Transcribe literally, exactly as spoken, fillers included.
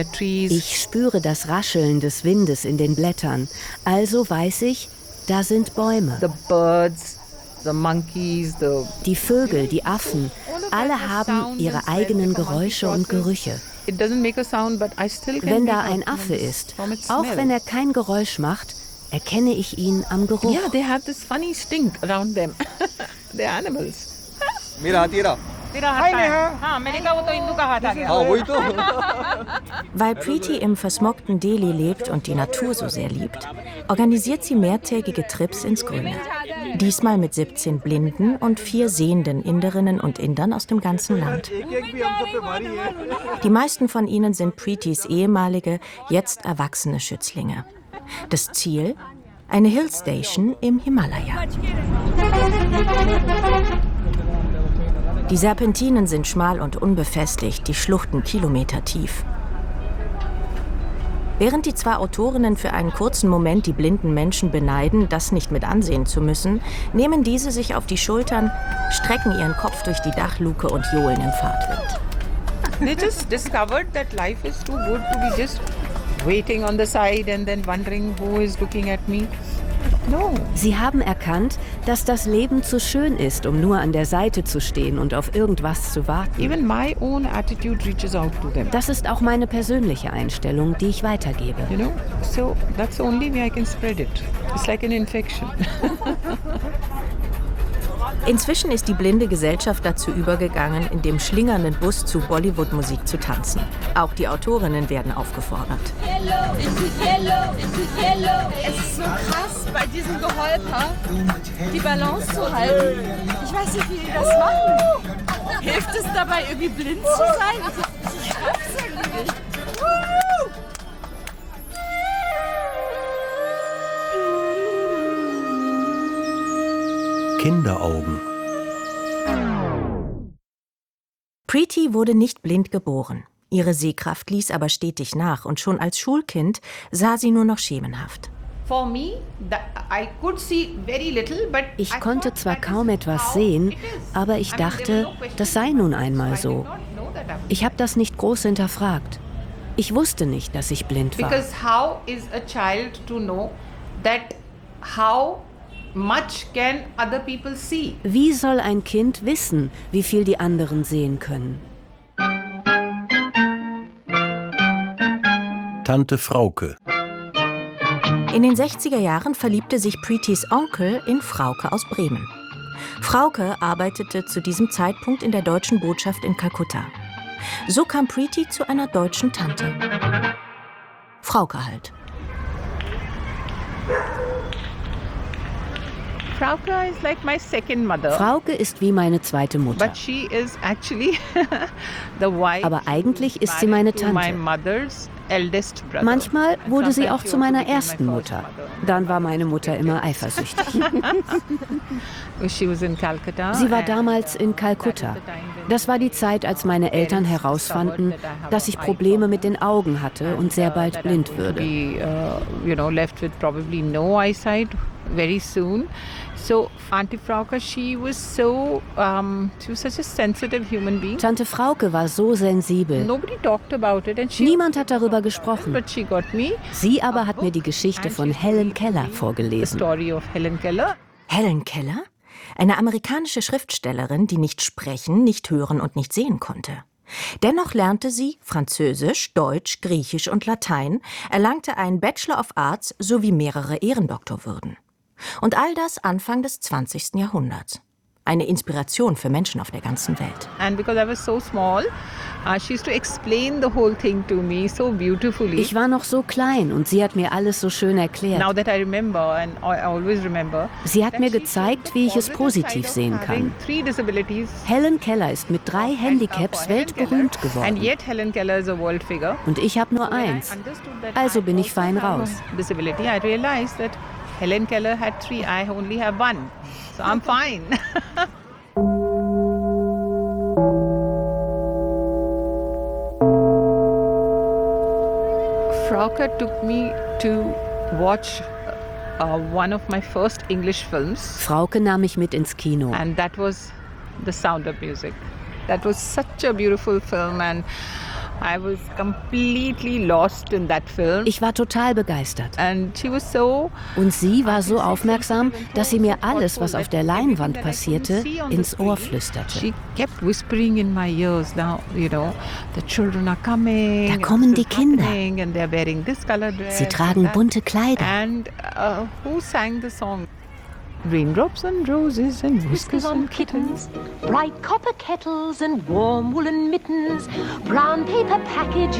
Ich spüre das Rascheln des Windes in den Blättern. Also weiß ich, da sind Bäume. The birds, the monkeys, the Die Vögel, die Affen, alle haben ihre eigenen Geräusche und Gerüche. Wenn da ein Affe ist, auch wenn er kein Geräusch macht, erkenne ich ihn am Geruch. Yeah, they have this funny stink around them. They're animals. Mira, tira. Weil Preeti im versmogten Delhi lebt und die Natur so sehr liebt, organisiert sie mehrtägige Trips ins Grüne. Diesmal mit siebzehn blinden und vier sehenden Inderinnen und Indern aus dem ganzen Land. Die meisten von ihnen sind Preetis ehemalige, jetzt erwachsene Schützlinge. Das Ziel? Eine Hillstation im Himalaya. Die Serpentinen sind schmal und unbefestigt, die Schluchten kilometertief. Während die zwei Autorinnen für einen kurzen Moment die blinden Menschen beneiden, das nicht mit ansehen zu müssen, nehmen diese sich auf die Schultern, strecken ihren Kopf durch die Dachluke und johlen im Fahrtwind. They just discovered that life is too good to be just waiting on the side and then wondering who is looking at me. No. Sie haben erkannt, dass das Leben zu schön ist, um nur an der Seite zu stehen und auf irgendwas zu warten. Even my own attitude reaches out to them. Das ist auch meine persönliche Einstellung, die ich weitergebe. You know, so that's the only way I can spread it. It's like an infection. Inzwischen ist die blinde Gesellschaft dazu übergegangen, in dem schlingernden Bus zu Bollywood-Musik zu tanzen. Auch die Autorinnen werden aufgefordert. Es ist so krass, bei diesem Geholper die Balance zu halten. Ich weiß nicht, wie die das machen. Hilft es dabei, irgendwie blind zu sein? Ich, ich hab's irgendwie nicht. Kinderaugen. Preeti wurde nicht blind geboren. Ihre Sehkraft ließ aber stetig nach und schon als Schulkind sah sie nur noch schemenhaft. Ich konnte zwar kaum etwas sehen, aber ich dachte, das sei nun einmal so. Ich habe das nicht groß hinterfragt. Ich wusste nicht, dass ich blind war. Because how is a child to know that how much can other people see? Wie soll ein Kind wissen, wie viel die anderen sehen können? Tante Frauke. In den sechziger Jahren verliebte sich Preetis Onkel in Frauke aus Bremen. Frauke arbeitete zu diesem Zeitpunkt in der deutschen Botschaft in Kalkutta. So kam Preeti zu einer deutschen Tante. Frauke halt. Frauke is like my second mother. Frauke ist wie meine zweite Mutter. But she is actually the wife. Aber eigentlich ist sie meine Tante. My mother's eldest brother. Manchmal wurde sie auch zu meiner ersten Mutter. Dann war meine Mutter immer eifersüchtig. She was in Calcutta. Sie war damals in Kalkutta. Das war die Zeit, als meine Eltern herausfanden, dass ich Probleme mit den Augen hatte und sehr bald blind würde. You know, left with probably no eyesight very soon. So Auntie Frauke, she was so, um, she was such a sensitive human being. Tante Frauke war so sensibel. Nobody talked about it and she Niemand hat darüber gesprochen. But she got me. Sie aber hat mir die Geschichte von Helen Keller vorgelesen. The story of Helen Keller. Helen Keller? Eine amerikanische Schriftstellerin, die nicht sprechen, nicht hören und nicht sehen konnte. Dennoch lernte sie Französisch, Deutsch, Griechisch und Latein, erlangte einen Bachelor of Arts sowie mehrere Ehrendoktorwürden. Und all das Anfang des zwanzigsten Jahrhunderts. Eine Inspiration für Menschen auf der ganzen Welt. And because I was so small, uh, she used to explain the whole thing to me so beautifully. Ich war noch so klein und sie hat mir alles so schön erklärt. Now that I remember and I always remember. Sie hat mir gezeigt, wie ich es positiv sehen kann. Helen Keller ist mit drei Handicaps weltberühmt geworden. And yet Helen Keller is a world figure. Und ich habe nur eins. Also bin ich fein raus. Disability, I realized that Helen Keller had three, I only have one. So I'm fine. Frauke took me to watch uh, one of my first English films. Frauke nahm mich mit ins Kino. And that was The Sound of Music. That was such a beautiful film and I was completely lost in that film. Ich war total begeistert. And she was so, Und sie war so aufmerksam, dass sie mir alles, was auf der Leinwand passierte, ins Ohr flüsterte. she kept whispering in my ears, now, you know, the children are coming. Da kommen die Kinder. And they're wearing this color dress. Sie tragen bunte Kleider. And uh, who sang the song? Raindrops and roses and whiskers on kittens, bright copper kettles and warm woolen mittens, brown paper packages.